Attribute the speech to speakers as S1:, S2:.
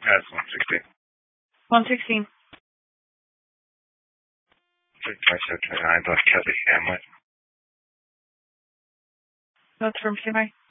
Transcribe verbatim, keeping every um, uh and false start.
S1: That's one sixteen.
S2: one sixteen.
S1: twenty-seven twenty-nine, North Kelly Hamlet.
S2: That's from Semi.